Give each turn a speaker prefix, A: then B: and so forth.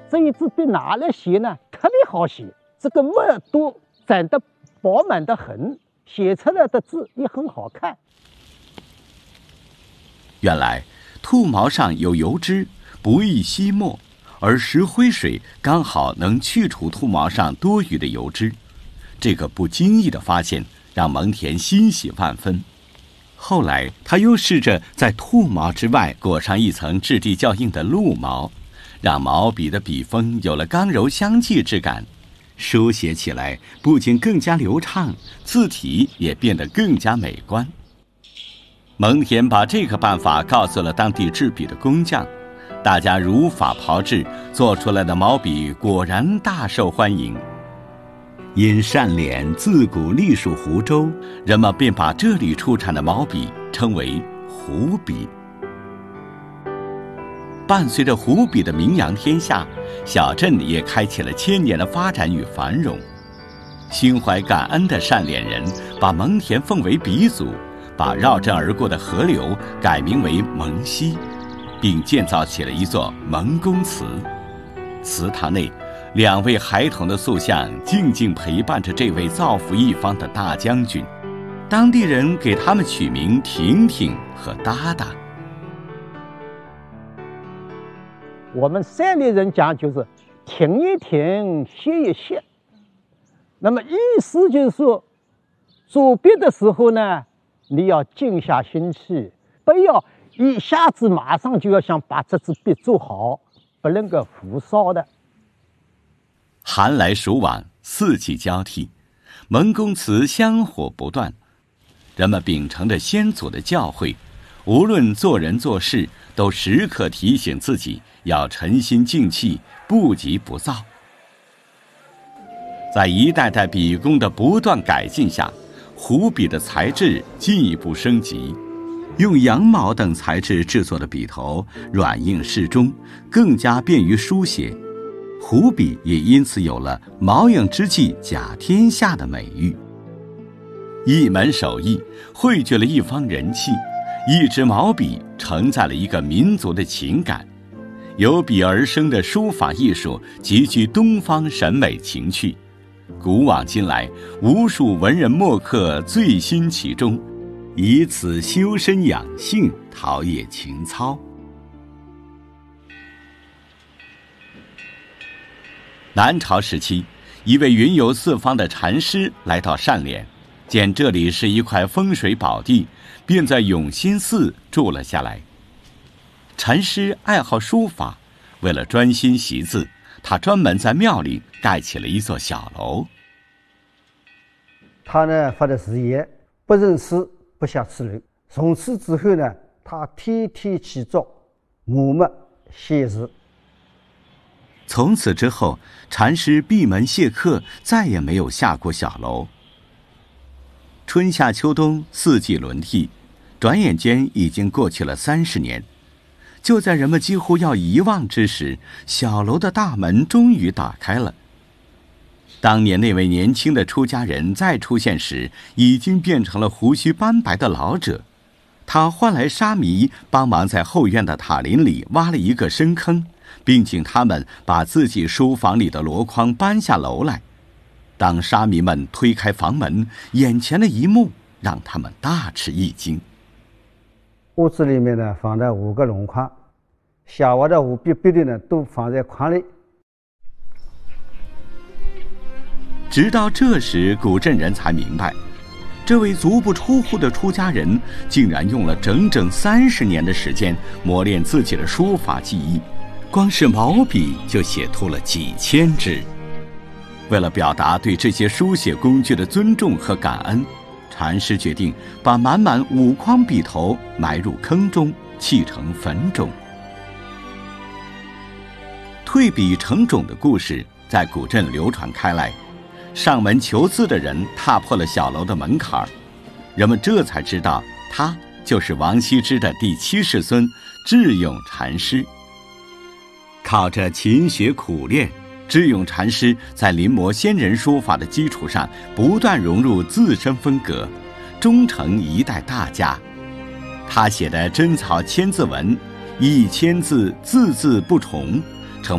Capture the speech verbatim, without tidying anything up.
A: 这一支笔拿来写呢，特别好写，这个墨都沾得饱满的很，写出来的字也很好看。
B: 原来兔毛上有油脂，不易吸墨，而石灰水刚好能去除兔毛上多余的油脂。这个不经意的发现让蒙恬欣喜万分。后来他又试着在兔毛之外裹上一层质地较硬的鹿毛，让毛笔的笔锋有了刚柔相济之感，书写起来不仅更加流畅，字体也变得更加美观。蒙恬把这个办法告诉了当地制笔的工匠，大家如法炮制，做出来的毛笔果然大受欢迎。因单脸自古隶属湖州，人们便把这里出产的毛笔称为湖笔。伴随着湖笔的名扬天下，小镇也开启了千年的发展与繁荣。心怀感恩的单脸人把蒙恬奉为鼻祖，把绕镇而过的河流改名为蒙溪，并建造起了一座蒙公祠。祠堂内，两位孩童的塑像静静陪伴着这位造福一方的大将军，当地人给他们取名婷婷和哒哒。
A: 我们山里人讲就是停一停，歇一歇。那么意思就是说，做笔的时候呢，你要静下心去，不要一下子马上就要想把这支笔做好，不能够浮躁的。
B: 寒来暑往，四季交替，蒙公祠香火不断。人们秉承着先祖的教诲，无论做人做事，都时刻提醒自己要沉心静气，不急不躁。在一代代笔工的不断改进下，湖笔的材质进一步升级，用羊毛等材质制作的笔头软硬适中，更加便于书写。湖笔也因此有了毛影之际甲天下的美誉。一门手艺汇聚了一方人气，一支毛笔承载了一个民族的情感。由笔而生的书法艺术极具东方审美情趣，古往今来，无数文人墨客醉心其中，以此修身养性，陶冶情操。南朝时期，一位云游四方的禅师来到单脸，见这里是一块风水宝地，便在永兴寺住了下来。禅师爱好书法，为了专心习字，他专门在庙里盖起了一座小楼。
C: 他呢发的誓言，不认诗，不下此楼。从此之后呢，他天天起早，默默写字。
B: 从此之后，禅师闭门谢客，再也没有下过小楼。春夏秋冬四季轮替，转眼间已经过去了三十年。就在人们几乎要遗忘之时，小楼的大门终于打开了。当年那位年轻的出家人再出现时，已经变成了胡须斑白的老者。他唤来沙弥，帮忙在后院的塔林里挖了一个深坑，并请他们把自己书房里的箩筐搬下楼来。当沙弥们推开房门，眼前的一幕让他们大吃一惊。
C: 屋子里面呢放了五个箩筐，下挖的五笔笔的呢都放在筐里。
B: 直到这时，古镇人才明白，这位足不出户的出家人竟然用了整整三十年的时间磨练自己的书法技艺，光是毛笔就写出了几千支。为了表达对这些书写工具的尊重和感恩，禅师决定把满满五筐笔头埋入坑中，砌成坟冢。退笔成冢的故事在古镇流传开来，上门求字的人踏破了小楼的门槛，人们这才知道他就是王羲之的第七世孙智勇禅师。靠着勤学苦练，智勇禅师在临摹先人书法的基础上，不断融入自身风格，终成一代大家。他写的真草千字文，一千字字字不重，